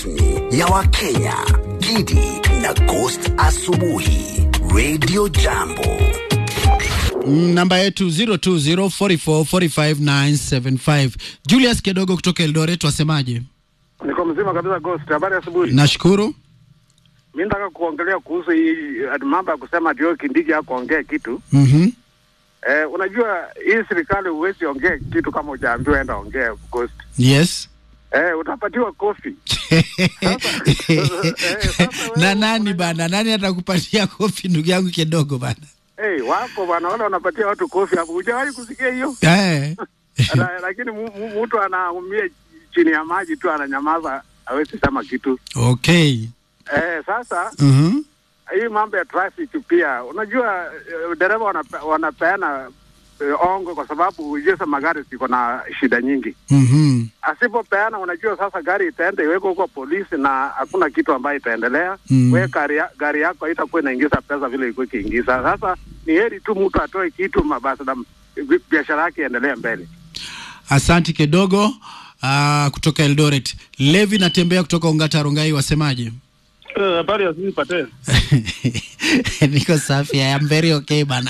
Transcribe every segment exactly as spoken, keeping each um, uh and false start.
rasmi ya Wakenya. Gidi na Ghost asubuhi. Radio Jambo. Namba yetu zero two zero four four four five nine seven five. Julius Kedogo kutoka Eldoret, wasemaje? Niko mzima kabisa Ghost. Habari asubuhi. Nashukuru. Mimi nataka kuongelea kuhusu hii mambo ya kusema ndio Kindiki hakuongea kitu. Mhm. Eh, unajua hii serikali huwezi ongea kitu kama hujaambiwa enda ongea Ghost. Yes. Eh, utapatiwa kofi. Na nani bana? Nani atakupatia kofi ndugu yangu Kedogo bana? Eh, hey, wako bana wale wanapatia watu kofi hapo. Hujawahi kusikia hiyo? Eh. Lakini mtu anaumia chini ya maji tu ananyamaza, hawezi sema kitu. Okay. Eh, sasa Mhm. Uh hii mambo ya traffic pia unajua uh, dereva wanape, wanapeana uh, ongo kwa sababu ujesa magari ziko na shida nyingi. Mhm. Asipopeana unajua sasa gari itaenda iweko huko polisi na hakuna kitu ambayo itaendelea. Mm. Wewe gari, gari yako haitakuwa inaingiza pesa vile ilikuwa ikiingiza. Sasa ni heri tu mtu atoe kitu mabasi na biashara yake iendelee mbele. Asante Kedogo uh, kutoka Eldoret. Levi natembea kutoka Ongata Rongai, wasemaje? Habari ya sisi Patel. Niko safi, I am very okay bana.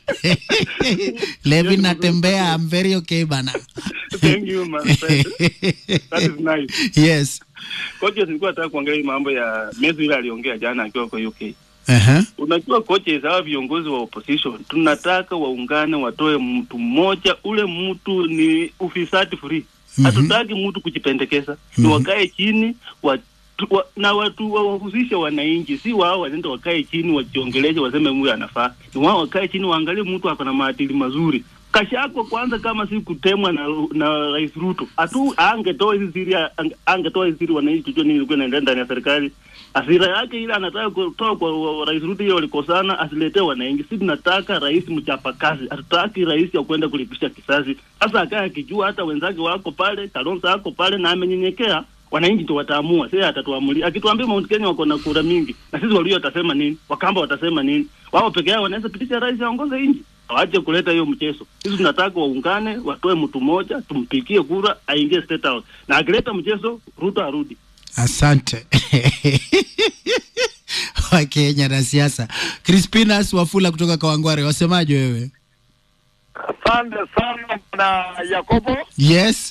Levi natembea, I'm very okay bana. Thank you my friend. That is nice. Yes. Coaches nilikuwa nataka kuangalia mambo ya Messi ile aliongea jana akiwa kwa U K. Eh uh-huh. Unajua coaches hawa viongozi wa opposition tunataka waungane watoe mtu mmoja, ule mtu ni ufisadi free. Mm-hmm. Hatutaki mtu kujipendekeza. Mm-hmm. Ni wakae chini wa Wa, na watu wahusishe wananchi, si wao waende wakae chini wajiongeleze waseme huyu anafaa. Ni wao wakae chini waangalie mtu ako na maadili mazuri. Kashako kwanza kama si kutemwa na na Rais Ruto. Atu angetoa hizi siri angetoa hizi siri wananchi tujue nini ilikuwa inaendelea ndani ya serikali. Asira yake ile anataka kutoa kwa Rais Ruto hiyo walikosana asiletee wananchi. Sisi tunataka rais mchapa kazi. Hatutaki rais ya kwenda kulipisha kisasi. Sasa akae akijua hata wenzake wako pale, Kalonzo wako pale na amenyenyekea. Wananchi ndio wataamua, sasa atatuamulia. Akituambia Mount Kenya wako na kura mingi, na sisi walio watasema nini? Wakamba watasema nini? Wao peke yao wanaweza pitisha rais aongoze nchi. Waache kuleta hiyo mchezo. Sisi tunataka waungane, watoe mtu mmoja, tumpikie kura, aingie state house. Na akileta mchezo, Ruto arudi. Asante. Wakenya na siasa. Crispinas Wafula kutoka Kawangware, wasemaje wewe? Asante sana na Yakobo. Yes.